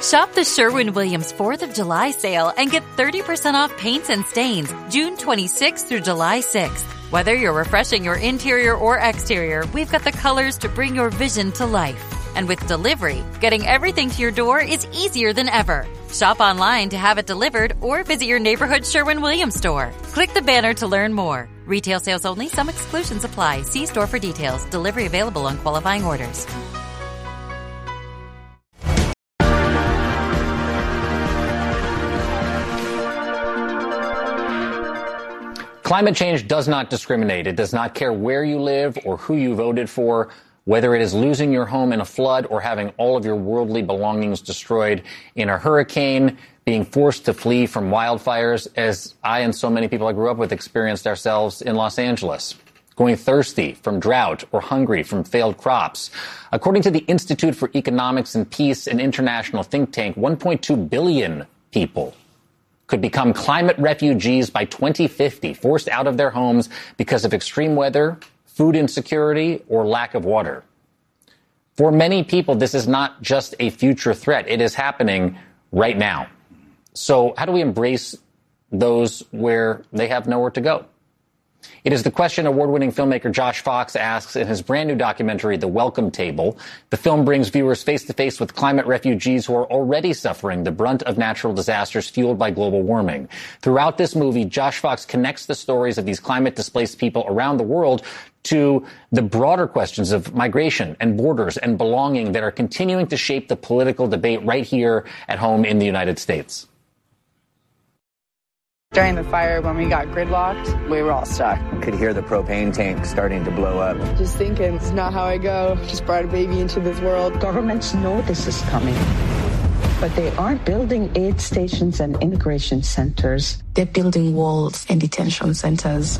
Shop the Sherwin-Williams 4th of July sale and get 30% off paints and stains June 26th through July 6th. Whether you're refreshing your interior or exterior, we've got the colors to bring your vision to life. And with delivery, getting everything to your door is easier than ever. Shop online to have it delivered or visit your neighborhood Sherwin-Williams store. Click the banner to learn more. Retail sales only. Some exclusions apply. See store for details. Delivery available on qualifying orders. Climate change does not discriminate. It does not care where you live or who you voted for, whether it is losing your home in a flood or having all of your worldly belongings destroyed in a hurricane, being forced to flee from wildfires, as I and so many people I grew up with experienced ourselves in Los Angeles, going thirsty from drought or hungry from failed crops. According to the Institute for Economics and Peace, an international think tank, 1.2 billion people could become climate refugees by 2050, forced out of their homes because of extreme weather, food insecurity, or lack of water. For many people, this is not just a future threat. It is happening right now. So how do we embrace those where they have nowhere to go? It is the question award-winning filmmaker Josh Fox asks in his brand new documentary, The Welcome Table. The film brings viewers face-to-face with climate refugees who are already suffering the brunt of natural disasters fueled by global warming. Throughout this movie, Josh Fox connects the stories of these climate-displaced people around the world to the broader questions of migration and borders and belonging that are continuing to shape the political debate right here at home in the United States. During the fire, when we got gridlocked, we were all stuck. Could hear the propane tank starting to blow up. Just thinking, it's not how I go. Just brought a baby into this world. Governments know this is coming, but they aren't building aid stations and immigration centers. They're building walls and detention centers.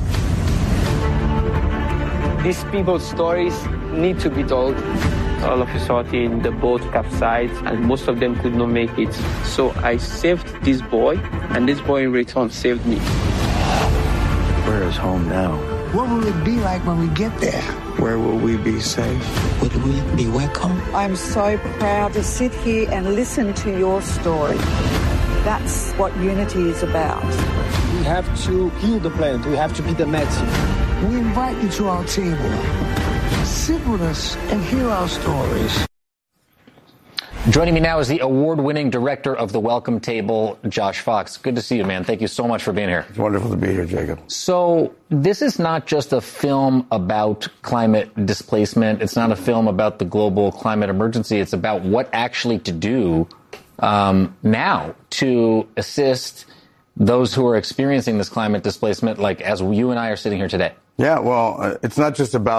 These people's stories need to be told. All of a sudden, the boat capsized and most of them could not make it. So I saved this boy, and this boy in return saved me. Where is home now? What will it be like when we get there? Where will we be safe? Would we be welcome? I'm so proud to sit here and listen to your story. That's what unity is about. We have to heal the planet. We have to be the medicine. We invite you to our table. Sit with us and hear our stories. Joining me now is the award-winning director of The Welcome Table, Josh Fox. Good to see you, man. Thank you so much for being here. It's wonderful to be here, Jacob. So this is not just a film about climate displacement. It's not a film about the global climate emergency. It's about what actually to do now to assist those who are experiencing this climate displacement, like as you and I are sitting here today. Yeah, well, it's not just about